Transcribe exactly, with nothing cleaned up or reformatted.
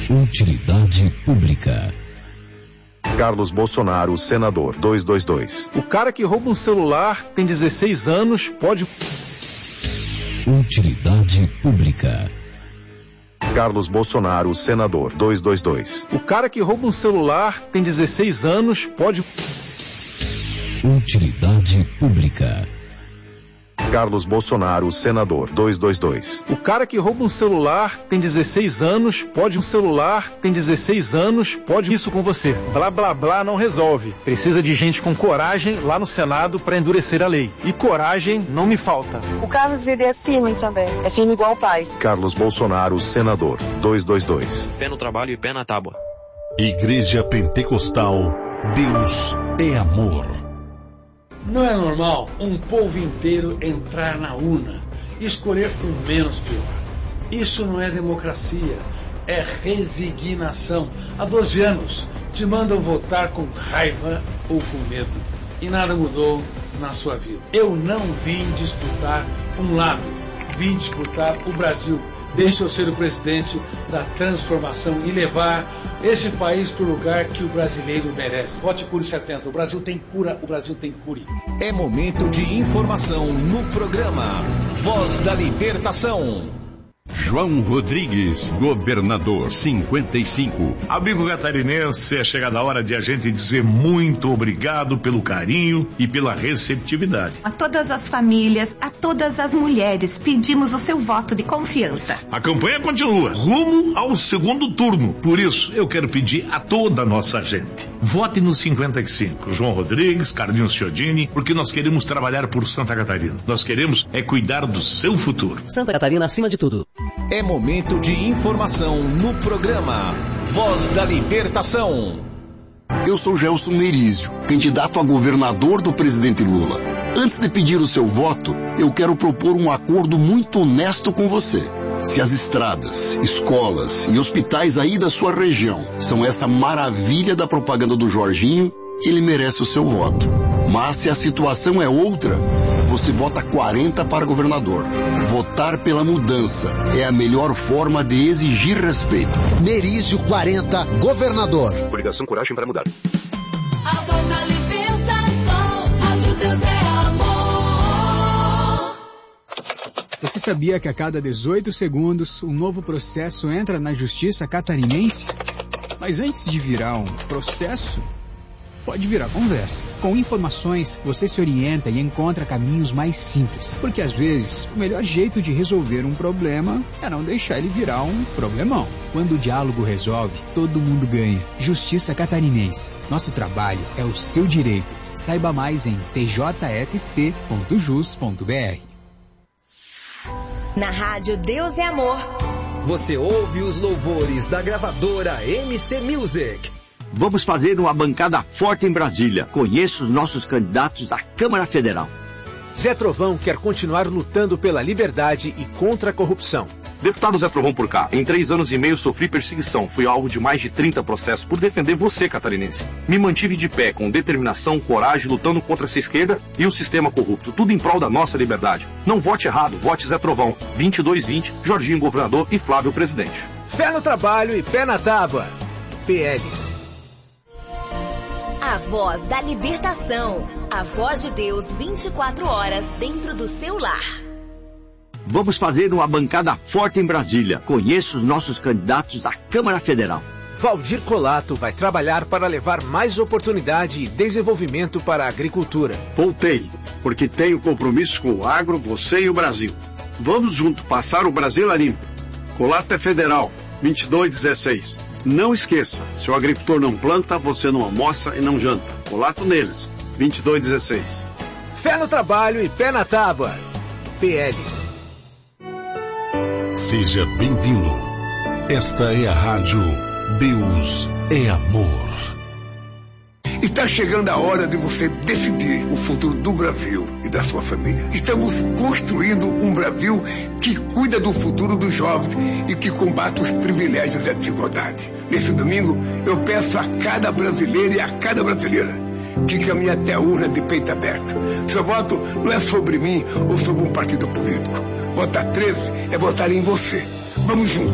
Utilidade pública. Carlos Bolsonaro, senador, duzentos e vinte e dois. O cara que rouba um celular tem dezesseis anos, pode... Utilidade pública. Carlos Bolsonaro, senador, duzentos e vinte e dois. O cara que rouba um celular tem dezesseis anos, pode... Utilidade pública. Carlos Bolsonaro, senador, duzentos e vinte e dois. O cara que rouba um celular tem dezesseis anos, pode um celular, tem dezesseis anos, pode isso com você. Blá blá blá não resolve. Precisa de gente com coragem lá no Senado para endurecer a lei. E coragem não me falta. O Carlos, ele é firme também. É firme igual o pai. Carlos Bolsonaro, senador, duzentos e vinte e dois. Fé no trabalho e pé na tábua. Igreja Pentecostal, Deus é amor. Não é normal um povo inteiro entrar na urna e escolher o menos pior. Isso não é democracia, é resignação. Há doze anos te mandam votar com raiva ou com medo e nada mudou na sua vida. Eu não vim disputar um lado, vim disputar o Brasil. Deixa eu ser o presidente da transformação e levar esse país para o lugar que o brasileiro merece. Vote Cure setenta. O Brasil tem cura, o Brasil tem cure. É momento de informação no programa Voz da Libertação. João Rodrigues, governador, cinquenta e cinco. Amigo catarinense, é chegada a hora de a gente dizer muito obrigado pelo carinho e pela receptividade. A todas as famílias, a todas as mulheres, pedimos o seu voto de confiança. A campanha continua, rumo ao segundo turno. Por isso, eu quero pedir a toda a nossa gente. Vote no cinquenta e cinco, João Rodrigues, Carlinhos Chiodini, porque nós queremos trabalhar por Santa Catarina. Nós queremos é cuidar do seu futuro. Santa Catarina acima de tudo. É momento de informação no programa Voz da Libertação. Eu sou Gelson Merizio, candidato a governador do presidente Lula. Antes de pedir o seu voto, eu quero propor um acordo muito honesto com você. Se as estradas, escolas e hospitais aí da sua região são essa maravilha da propaganda do Jorginho, ele merece o seu voto. Mas se a situação é outra, você vota quarenta para governador. Votar pela mudança é a melhor forma de exigir respeito. Merizio quarenta, governador. Coligação Coragem para Mudar. A voz da libertação, Rádio Deus é amor. Você sabia que a cada dezoito segundos um novo processo entra na justiça catarinense? Mas antes de virar um processo, pode virar conversa. Com informações, você se orienta e encontra caminhos mais simples. Porque às vezes, o melhor jeito de resolver um problema é não deixar ele virar um problemão. Quando o diálogo resolve, todo mundo ganha. Justiça Catarinense. Nosso trabalho é o seu direito. Saiba mais em t j s c ponto jus ponto b r. Na rádio Deus é Amor. Você ouve os louvores da gravadora M C Music. Vamos fazer uma bancada forte em Brasília. Conheça os nossos candidatos à Câmara Federal. Zé Trovão quer continuar lutando pela liberdade e contra a corrupção. Deputado Zé Trovão por cá. Em três anos e meio sofri perseguição. Fui alvo de mais de trinta processos por defender você, catarinense. Me mantive de pé, com determinação, coragem, lutando contra essa esquerda e o sistema corrupto. Tudo em prol da nossa liberdade. Não vote errado, vote Zé Trovão. vinte e dois vinte, Jorginho governador e Flávio presidente. Fé no trabalho e pé na tábua. P L. A voz da libertação. A voz de Deus vinte e quatro horas dentro do seu lar. Vamos fazer uma bancada forte em Brasília. Conheça os nossos candidatos à Câmara Federal. Valdir Colato vai trabalhar para levar mais oportunidade e desenvolvimento para a agricultura. Voltei, porque tenho compromisso com o agro, você e o Brasil. Vamos junto passar o Brasil a limpo. Colato é federal, vinte e dois dezesseis. Não esqueça, se o agricultor não planta, você não almoça e não janta. Colato neles, vinte e dois dezesseis. Fé no trabalho e pé na tábua. P L. Seja bem-vindo. Esta é a rádio Deus é Amor. Está chegando a hora de você decidir o futuro do Brasil e da sua família. Estamos construindo um Brasil que cuida do futuro dos jovens e que combate os privilégios e a desigualdade. Nesse domingo, eu peço a cada brasileiro e a cada brasileira que caminhe até a urna de peito aberto. Seu voto não é sobre mim ou sobre um partido político. Votar treze é votar em você. Vamos juntos.